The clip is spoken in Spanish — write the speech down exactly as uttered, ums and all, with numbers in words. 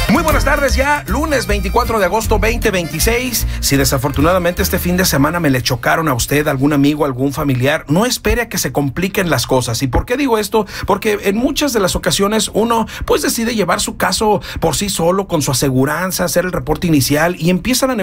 Muy buenas tardes, ya lunes veinticuatro de agosto veinte veintiséis. Si desafortunadamente este fin de semana me le chocaron a usted, algún amigo, algún familiar, no espere a que se compliquen las cosas. ¿Y por qué digo esto? Porque en muchas de las ocasiones uno pues decide llevar su caso por sí solo, con su aseguranza, hacer el reporte inicial y empiezan a